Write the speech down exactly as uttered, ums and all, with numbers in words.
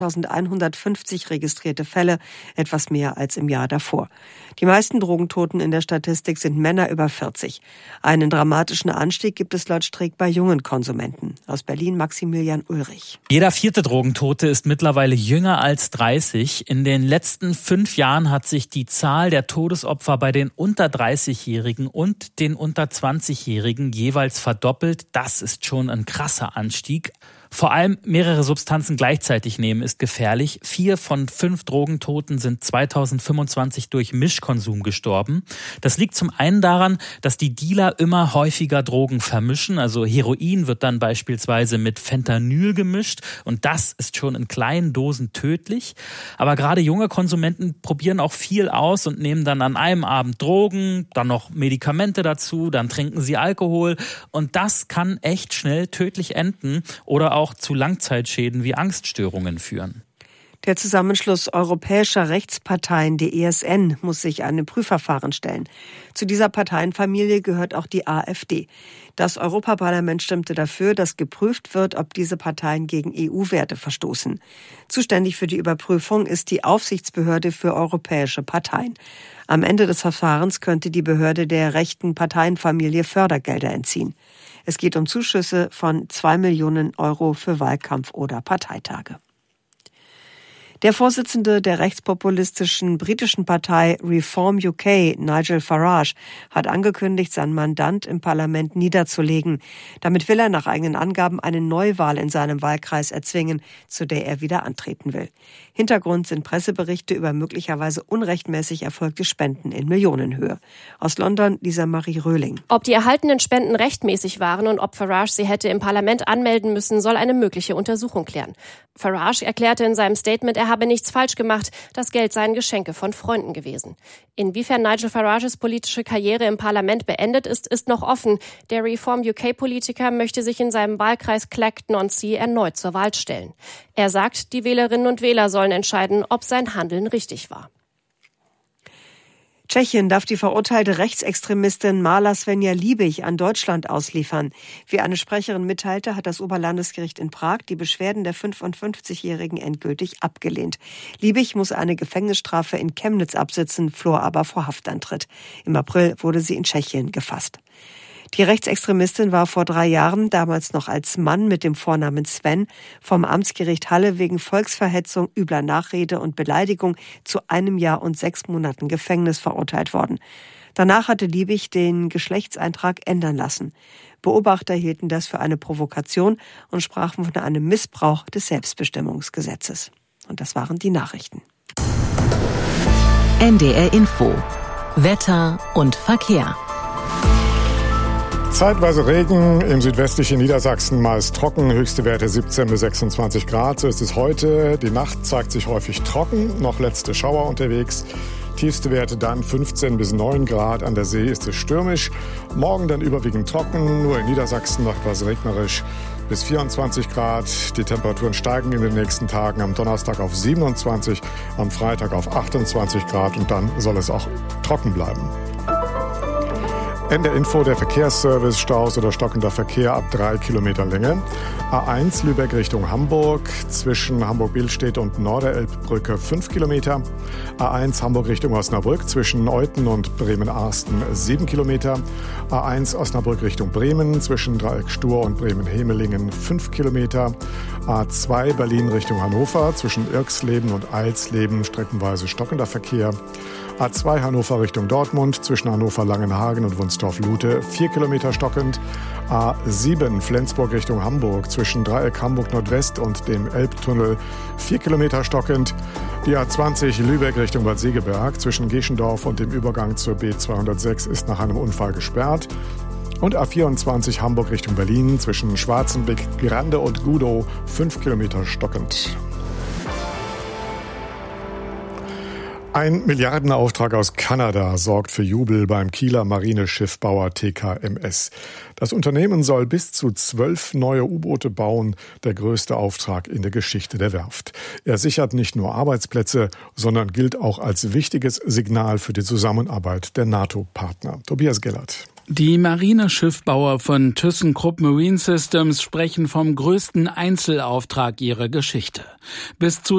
eintausendeinhundertfünfzig registrierte Fälle, etwas mehr als im Jahr davor. Die meisten Drogentoten in der Statistik sind Männer über vierzig. Einen dramatischen Anstieg gibt es laut Streeck bei jungen Konsumenten. Aus Berlin Maximilian Ulrich. Jeder vierte Drogentote ist mittlerweile jünger als dreißig. In den letzten fünf Jahren hat sich die Zahl der Todesopfer bei den unter dreißigjährigen und den unter zwanzigjährigen jeweils verdoppelt. Das ist schon ein krasser Anstieg. Vor allem mehrere Substanzen gleichzeitig nehmen ist gefährlich. Vier von fünf Drogentoten sind zweitausendfünfundzwanzig durch Mischkonsum gestorben. Das liegt zum einen daran, dass die Dealer immer häufiger Drogen vermischen. Also Heroin wird dann beispielsweise mit Fentanyl gemischt und das ist schon in kleinen Dosen tödlich. Aber gerade junge Konsumenten probieren auch viel aus und nehmen dann an einem Abend Drogen, dann noch Medikamente dazu, dann trinken sie Alkohol und das kann echt schnell tödlich enden oder auch auch zu Langzeitschäden wie Angststörungen führen. Der Zusammenschluss europäischer Rechtsparteien, der E S N, muss sich einem Prüfverfahren stellen. Zu dieser Parteienfamilie gehört auch die AfD. Das Europaparlament stimmte dafür, dass geprüft wird, ob diese Parteien gegen E U-Werte verstoßen. Zuständig für die Überprüfung ist die Aufsichtsbehörde für europäische Parteien. Am Ende des Verfahrens könnte die Behörde der rechten Parteienfamilie Fördergelder entziehen. Es geht um Zuschüsse von zwei Millionen Euro für Wahlkampf oder Parteitage. Der Vorsitzende der rechtspopulistischen britischen Partei Reform U K, Nigel Farage, hat angekündigt, sein Mandant im Parlament niederzulegen. Damit will er nach eigenen Angaben eine Neuwahl in seinem Wahlkreis erzwingen, zu der er wieder antreten will. Hintergrund sind Presseberichte über möglicherweise unrechtmäßig erfolgte Spenden in Millionenhöhe. Aus London Lisa Marie Röhling. Ob die erhaltenen Spenden rechtmäßig waren und ob Farage sie hätte im Parlament anmelden müssen, soll eine mögliche Untersuchung klären. Farage erklärte in seinem Statement, er habe nichts falsch gemacht, das Geld seien Geschenke von Freunden gewesen. Inwiefern Nigel Farages politische Karriere im Parlament beendet ist, ist noch offen. Der Reform U K-Politiker möchte sich in seinem Wahlkreis Clacton-on-Sea erneut zur Wahl stellen. Er sagt, die Wählerinnen und Wähler sollen entscheiden, ob sein Handeln richtig war. Tschechien darf die verurteilte Rechtsextremistin Marla Svenja Liebig an Deutschland ausliefern. Wie eine Sprecherin mitteilte, hat das Oberlandesgericht in Prag die Beschwerden der fünfundfünfzigjährigen endgültig abgelehnt. Liebig muss eine Gefängnisstrafe in Chemnitz absitzen, floh aber vor Haftantritt. Im April wurde sie in Tschechien gefasst. Die Rechtsextremistin war vor drei Jahren, damals noch als Mann mit dem Vornamen Sven, vom Amtsgericht Halle wegen Volksverhetzung, übler Nachrede und Beleidigung zu einem Jahr und sechs Monaten Gefängnis verurteilt worden. Danach hatte Liebig den Geschlechtseintrag ändern lassen. Beobachter hielten das für eine Provokation und sprachen von einem Missbrauch des Selbstbestimmungsgesetzes. Und das waren die Nachrichten. N D R Info. Wetter und Verkehr. Zeitweise Regen, im südwestlichen Niedersachsen meist trocken, höchste Werte siebzehn bis sechsundzwanzig Grad. So ist es heute. Die Nacht zeigt sich häufig trocken, noch letzte Schauer unterwegs. Tiefste Werte dann fünfzehn bis neun Grad. An der See ist es stürmisch. Morgen dann überwiegend trocken, nur in Niedersachsen noch etwas regnerisch. Bis vierundzwanzig Grad. Die Temperaturen steigen in den nächsten Tagen. Am Donnerstag auf siebenundzwanzig, am Freitag auf achtundzwanzig Grad und dann soll es auch trocken bleiben. N D R Info, der Verkehrsservice, Staus oder stockender Verkehr ab drei Kilometer Länge. A eins Lübeck Richtung Hamburg, zwischen Hamburg-Billstedt und Norderelbbrücke fünf Kilometer. A eins Hamburg Richtung Osnabrück, zwischen Euthen und Bremen-Arsten sieben Kilometer. A eins Osnabrück Richtung Bremen, zwischen Dreieck-Stur und Bremen-Hemelingen fünf Kilometer. A zwei Berlin Richtung Hannover, zwischen Irksleben und Eilsleben streckenweise stockender Verkehr. A zwei Hannover Richtung Dortmund, zwischen Hannover-Langenhagen und Wunstorf-Lute vier Kilometer stockend. A sieben Flensburg Richtung Hamburg, zwischen Dreieck Hamburg Nordwest und dem Elbtunnel vier Kilometer stockend. Die A zwanzig Lübeck Richtung Bad Segeberg, zwischen Geschendorf und dem Übergang zur B zweihundertsechs ist nach einem Unfall gesperrt. Und A vierundzwanzig Hamburg Richtung Berlin, zwischen Schwarzenbeck, Grande und Gudow fünf Kilometer stockend. Ein Milliardenauftrag aus Kanada sorgt für Jubel beim Kieler Marineschiffbauer T K M S. Das Unternehmen soll bis zu zwölf neue U-Boote bauen, der größte Auftrag in der Geschichte der Werft. Er sichert nicht nur Arbeitsplätze, sondern gilt auch als wichtiges Signal für die Zusammenarbeit der NATO-Partner. Tobias Gellert. Die Marineschiffbauer von ThyssenKrupp Marine Systems sprechen vom größten Einzelauftrag ihrer Geschichte. Bis zu